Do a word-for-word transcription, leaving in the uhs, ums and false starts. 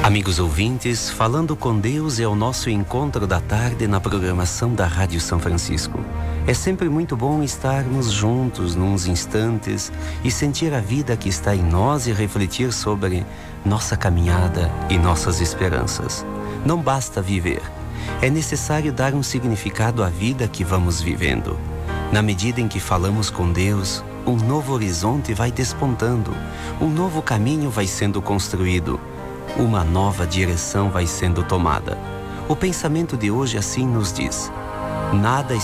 Amigos ouvintes, Falando com Deus é o nosso encontro da tarde na programação da Rádio São Francisco. É sempre muito bom estarmos juntos nos instantes e sentir a vida que está em nós e refletir sobre nossa caminhada e nossas esperanças. Não basta viver, é necessário dar um significado à vida que vamos vivendo. Na medida em que falamos com Deus, um novo horizonte vai despontando, um novo caminho vai sendo construído. Uma nova direção vai sendo tomada. O pensamento de hoje assim nos diz: nada